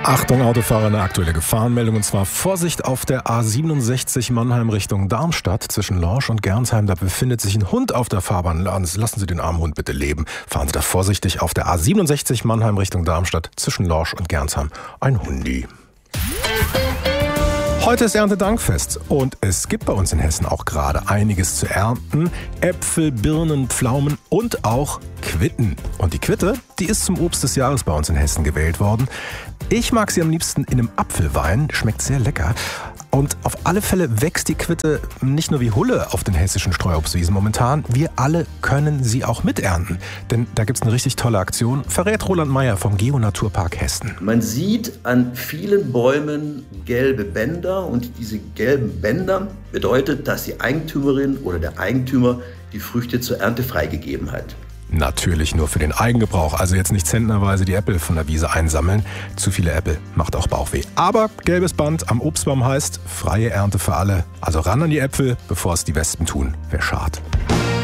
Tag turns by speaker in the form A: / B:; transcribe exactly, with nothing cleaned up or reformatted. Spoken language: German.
A: Achtung Autofahrer, eine aktuelle Gefahrenmeldung, und zwar Vorsicht auf der A siebenundsechzig Mannheim Richtung Darmstadt zwischen Lorsch und Gernsheim. Da befindet sich ein Hund auf der Fahrbahn. Lassen Sie den armen Hund bitte leben. Fahren Sie da vorsichtig auf der A siebenundsechzig Mannheim Richtung Darmstadt zwischen Lorsch und Gernsheim. Ein Hundi. Heute ist Erntedankfest und es gibt bei uns in Hessen auch gerade einiges zu ernten. Äpfel, Birnen, Pflaumen und auch Quitten. Und die Quitte, die ist zum Obst des Jahres bei uns in Hessen gewählt worden. Ich mag sie am liebsten in einem Apfelwein, schmeckt sehr lecker. Und auf alle Fälle wächst die Quitte nicht nur wie Hulle auf den hessischen Streuobstwiesen momentan, wir alle können sie auch miternten. Denn da gibt es eine richtig tolle Aktion, verrät Roland Meyer vom Geo-Naturpark Hessen.
B: Man sieht an vielen Bäumen gelbe Bänder und diese gelben Bänder bedeutet, dass die Eigentümerin oder der Eigentümer die Früchte zur Ernte freigegeben hat.
A: Natürlich nur für den Eigengebrauch, also jetzt nicht zentnerweise die Äpfel von der Wiese einsammeln. Zu viele Äpfel macht auch Bauchweh. Aber gelbes Band am Obstbaum heißt freie Ernte für alle. Also ran an die Äpfel, bevor es die Wespen tun. Wär schad.